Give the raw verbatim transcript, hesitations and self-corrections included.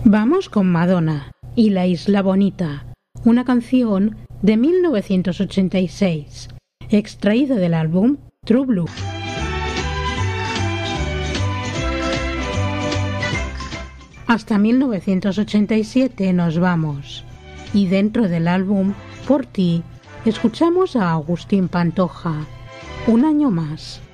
Vamos con Madonna y La Isla Bonita, una canción de mil novecientos ochenta y seis, extraída del álbum True Blue. Hasta mil novecientos ochenta y siete nos vamos, y dentro del álbum Por ti escuchamos a Agustín Pantoja, Un año más.